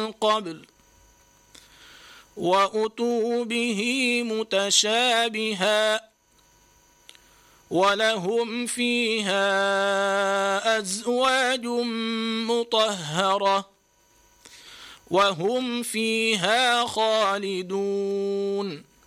قبل وأتوا به متشابها ولهم فيها أزواج مطهرة وهم فيها خالدون